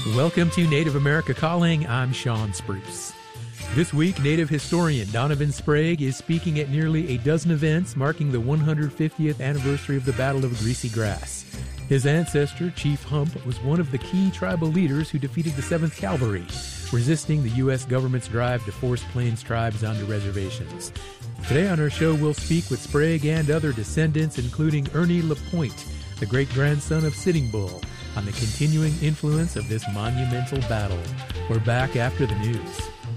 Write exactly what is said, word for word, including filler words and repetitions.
Welcome to Native America Calling. I'm Sean Spruce. This week, Native historian Donovan Sprague is speaking at nearly a dozen events marking the one hundred fiftieth anniversary of the Battle of Greasy Grass. His ancestor, Chief Hump, was one of the key tribal leaders who defeated the seventh Cavalry, resisting the U S government's drive to force Plains tribes onto reservations. Today on our show, we'll speak with Sprague and other descendants, including Ernie LaPointe, the great-grandson of Sitting Bull, on the continuing influence of this monumental battle. We're back after the news.